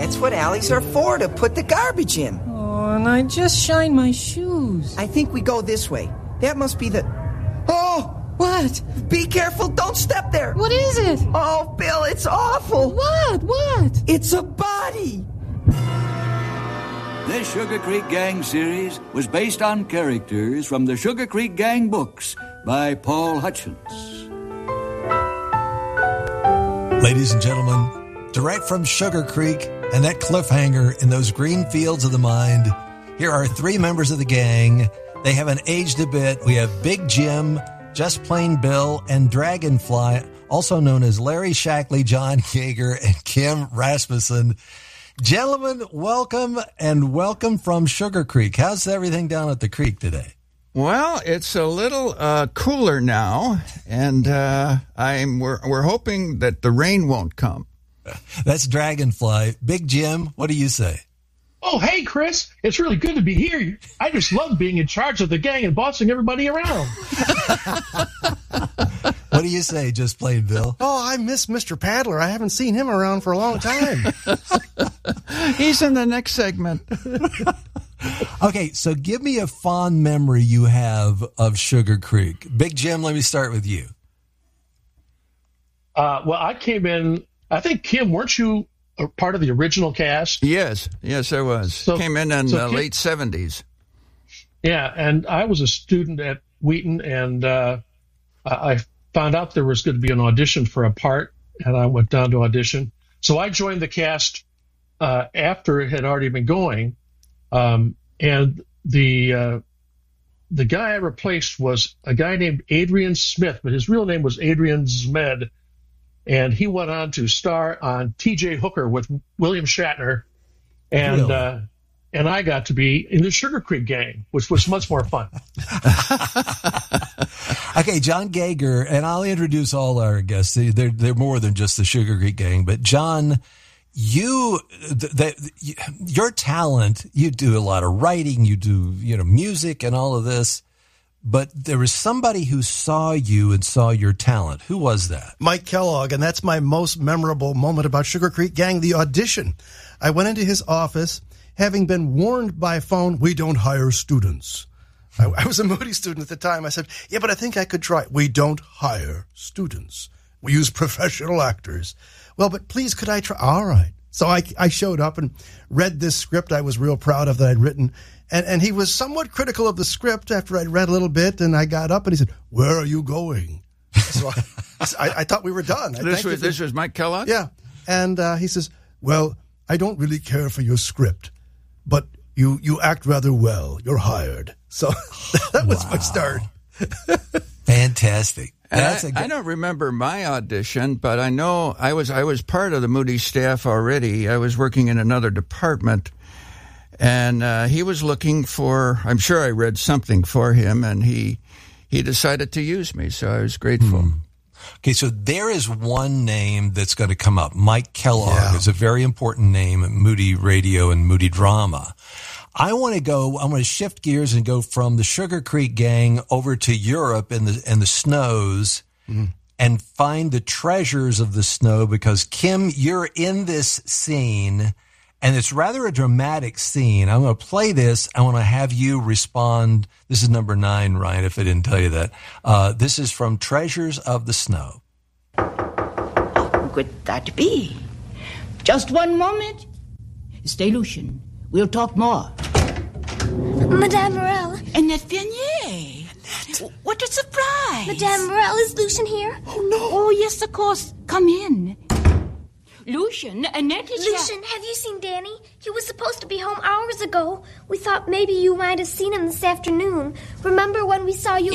That's what alleys are for, to put the garbage in. Oh, and I just shined my shoes. I think we go this way. That must be the... Oh! What? Be careful, don't step there. What is it? Oh, Bill, it's awful. What? It's a body. This Sugar Creek Gang series was based on characters from the Sugar Creek Gang books by Paul Hutchins. Ladies and gentlemen, direct from Sugar Creek and that cliffhanger in those green fields of the mind, here are three members of the gang. They haven't aged a bit. We have Big Jim, Just Plain Bill, and Dragonfly, also known as Larry Shackley, John Yeager, and Kim Rasmussen. Gentlemen, welcome from Sugar Creek. How's everything down at the creek today? Well, it's a little cooler now, and we're hoping that the rain won't come. That's Dragonfly. Big Jim, what do you say? Oh, hey, Chris. It's really good to be here. I just love being in charge of the gang and bossing everybody around. What do you say, Just Plain Bill? Oh, I miss Mr. Paddler. I haven't seen him around for a long time. He's in the next segment. Okay, so give me a fond memory you have of Sugar Creek. Big Jim, let me start with you. Well, I came in, I think, Kim, weren't you a part of the original cast? Yes, I was. Came in the late 70s. Yeah, and I was a student at Wheaton, and I found out there was going to be an audition for a part, and I went down to audition. So I joined the cast after it had already been going, and the guy I replaced was a guy named Adrian Smith, but his real name was Adrian Zmed, and he went on to star on T.J. Hooker with William Shatner, and really? And I got to be in the Sugar Creek Gang, which was much more fun. Okay, John Yeager, and I'll introduce all our guests. They're more than just the Sugar Creek Gang, but John, your talent, you do a lot of writing, you do music and all of this, but there was somebody who saw you and saw your talent. Who was that? Mike Kellogg, and that's my most memorable moment about Sugar Creek Gang, the audition. I went into his office, having been warned by phone, we don't hire students. I was a Moody student at the time. I said, yeah, but I think I could try. We don't hire students. We use professional actors. Well, but please, could I try? All right. So I showed up and read this script I was real proud of that I'd written. And he was somewhat critical of the script after I'd read a little bit. And I got up and he said, where are you going? So I thought we were done. This was Mike Kellogg? Yeah. And he says, well, I don't really care for your script, but you act rather well. You're hired. So that was my start. Fantastic. I don't remember my audition, but I know I was part of the Moody staff already. I was working in another department, and he was looking for, I'm sure I read something for him, and he decided to use me, so I was grateful. Okay, so there is one name that's going to come up. Mike Kellogg is a very important name at Moody Radio and Moody Drama. I'm going to shift gears and go from the Sugar Creek Gang over to Europe and the snows and find the treasures of the snow, because Kim, you're in this scene and it's rather a dramatic scene. I'm going to play this. I want to have you respond. This is number 9, Ryan, if I didn't tell you that. This is from Treasures of the Snow. How could that be? Just one moment. Stay, Lucien. We'll talk more. Madame Morel. Annette Bernier. Annette. What a surprise. Madame Morel, is Lucien here? Oh, no. Oh, yes, of course. Come in. Lucien, Annette is Lucien, have you seen Danny? He was supposed to be home hours ago. We thought maybe you might have seen him this afternoon. Remember when we saw you